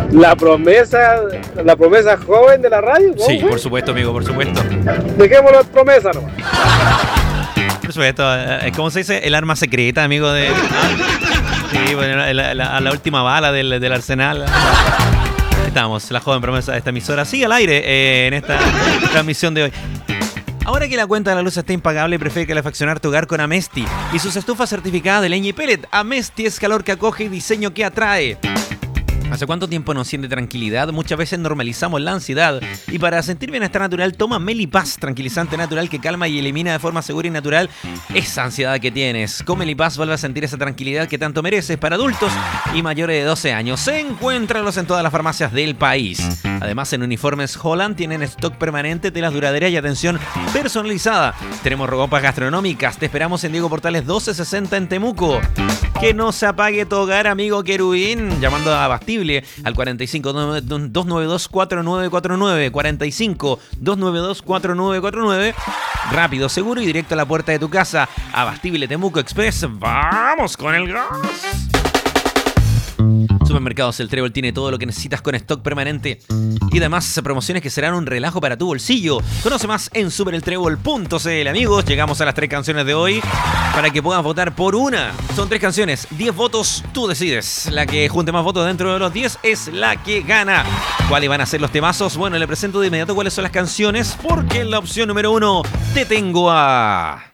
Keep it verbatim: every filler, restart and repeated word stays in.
La promesa, la promesa joven de la radio. Sí, fue? por supuesto, amigo, por supuesto. Dejémoslo en promesa nomás. Por supuesto, eh, ¿cómo se dice? El arma secreta, amigo de... Sí, bueno, la, la, la, la última bala del, del arsenal. Ahí estamos, la joven promesa de esta emisora. Sigue al aire eh, en esta transmisión de hoy. Ahora que la cuenta de la luz está impagable, prefiere calefaccionar tu hogar con Amesti y sus estufas certificadas de leña y pellet. Amesti es calor que acoge y diseño que atrae. ¿Hace cuánto tiempo nos siente tranquilidad? Muchas veces normalizamos la ansiedad. Y para sentir bienestar natural, toma Melipaz, tranquilizante natural que calma y elimina de forma segura y natural esa ansiedad que tienes. Con Melipaz vuelve a sentir esa tranquilidad que tanto mereces para adultos y mayores de doce años. Se encuéntralos en todas las farmacias del país. Además, en Uniformes Holland tienen stock permanente, telas duraderas y atención personalizada. Tenemos ropas gastronómicas. Te esperamos en Diego Portales doce sesenta en Temuco. Que no se apague tu hogar, amigo querubín. Llamando a Bastible al cuarenta y cinco, dos nueve dos, cuatro nueve cuatro nueve. cuarenta y cinco, dos nueve dos, cuatro nueve cuatro nueve. Rápido, seguro y directo a la puerta de tu casa. Abastible Temuco Express. ¡Vamos con el gas! Supermercados El Trébol tiene todo lo que necesitas con stock permanente y además promociones que serán un relajo para tu bolsillo. Conoce más en super el trébol punto c l. Amigos, llegamos a las tres canciones de hoy para que puedas votar por una. Son tres canciones, diez votos, tú decides. La que junte más votos dentro de los diez es la que gana. ¿Cuáles van a ser los temazos? Bueno, le presento de inmediato cuáles son las canciones, porque en la opción número uno te tengo a...